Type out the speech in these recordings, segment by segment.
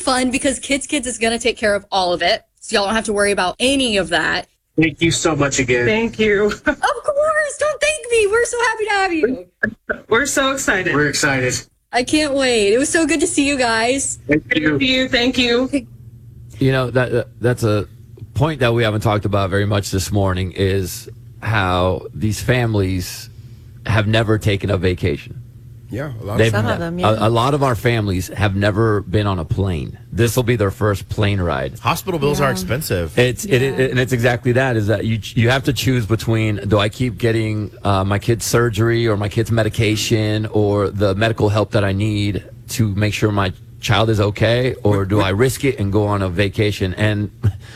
fun because Kids is going to take care of all of it. So y'all don't have to worry about any of that. Thank you so much again. Thank you. Of course. Don't thank me. We're so happy to have you. We're so excited. We're excited. I can't wait. It was so good to see you guys. Thank you. Thank you. You know, that's a point that we haven't talked about very much this morning is how these families have never taken a vacation. Yeah, some of them, yeah. A lot of our families have never been on a plane. This will be their first plane ride. Hospital bills are expensive. And it's exactly that. Is that you have to choose between, do I keep getting my kid's surgery or my kid's medication or the medical help that I need to make sure my child is okay, or do I risk it and go on a vacation? And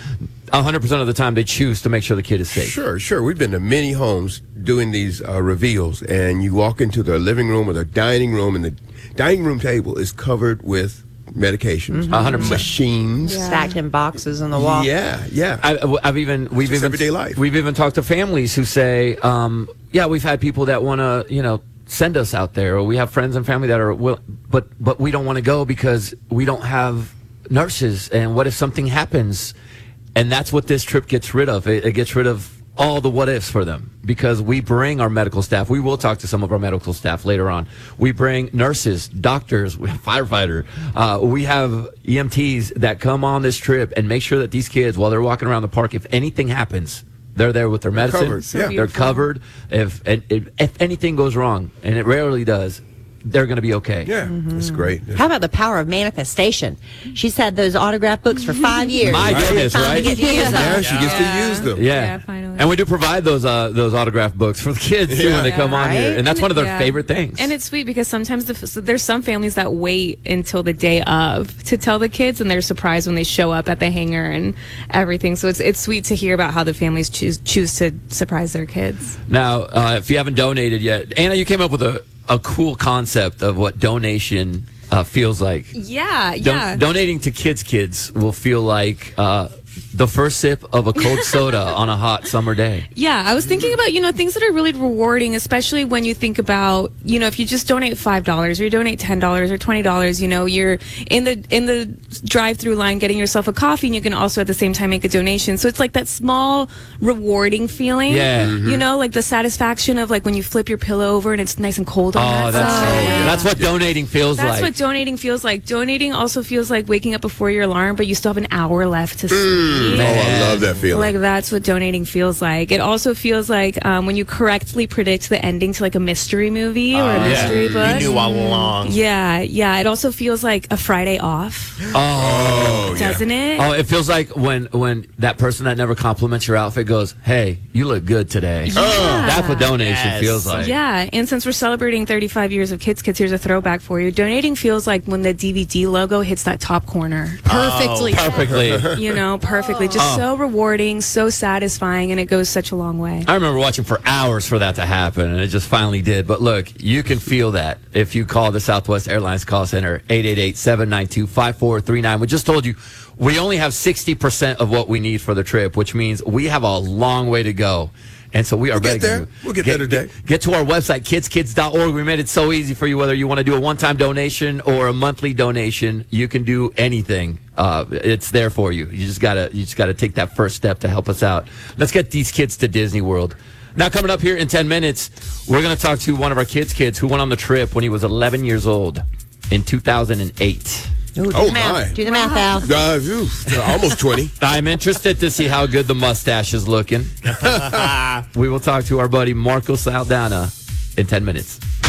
100% of the time, they choose to make sure the kid is safe. Sure. We've been to many homes doing these reveals, and you walk into the living room or the dining room, and the dining room table is covered with medications, 100%. machines. Stacked in boxes on the wall. Yeah. We've even everyday life. We've even talked to families who say, we've had people that want to, send us out there, or we have friends and family that are but we don't want to go because we don't have nurses, and what if something happens? And that's what this trip gets rid of. It gets rid of all the what ifs for them, because we bring our medical staff. We will talk to some of our medical staff later on. We bring nurses, doctors, we have firefighter. We have EMTs that come on this trip and make sure that these kids, while they're walking around the park, if anything happens, they're there with their medicine. Covered. So they're covered. If anything goes wrong, and it rarely does, they're going to be okay. Yeah, that's great. How about the power of manifestation? She's had those autograph books for 5 years. My goodness, Finally right? get to use them. Yeah, she gets to use them. Yeah, finally. And we do provide those autograph books for the kids too when they come on here, and that's one of their favorite things. And it's sweet because sometimes there's some families that wait until the day of to tell the kids, and they're surprised when they show up at the hangar and everything. So it's sweet to hear about how the families choose to surprise their kids. Now, if you haven't donated yet, Anna, you came up with a cool concept of what donation feels like. Yeah. Donating to kids will feel like the first sip of a cold soda on a hot summer day. Yeah, I was thinking about, things that are really rewarding, especially when you think about, if you just donate $5 or you donate $10 or $20, you're in the drive-through line getting yourself a coffee, and you can also at the same time make a donation. So it's like that small rewarding feeling. Yeah. Like the satisfaction of like when you flip your pillow over and it's nice and cold on that side. That's what donating feels like. That's what donating feels like. Donating also feels like waking up before your alarm, but you still have an hour left to sleep. Oh, I love that feeling. Like, that's what donating feels like. It also feels like when you correctly predict the ending to like a mystery movie or a mystery book. You knew all along. Yeah. It also feels like a Friday off. Doesn't it? Oh, it feels like when that person that never compliments your outfit goes, "Hey, you look good today." Yeah. That's what donation feels like. Yeah, and since we're celebrating 35 years of Kids, here's a throwback for you. Donating feels like when the DVD logo hits that top corner. Perfectly. Perfectly. Perfectly. Just so rewarding, so satisfying, and it goes such a long way. I remember watching for hours for that to happen, and it just finally did. But look, you can feel that if you call the Southwest Airlines call center, 888-792-5439. We just told you we only have 60% of what we need for the trip, which means we have a long way to go. And so we are We'll get there. We'll get there today. Get to our website, kidskids.org. We made it so easy for you, whether you want to do a one-time donation or a monthly donation. You can do anything. It's there for you. You just gotta take that first step to help us out. Let's get these kids to Disney World. Now, coming up here in 10 minutes, we're going to talk to one of our kids who went on the trip when he was 11 years old in 2008. Ooh, my. Do the math, Al. Almost 20. I'm interested to see how good the mustache is looking. We will talk to our buddy Marco Saldana in 10 minutes.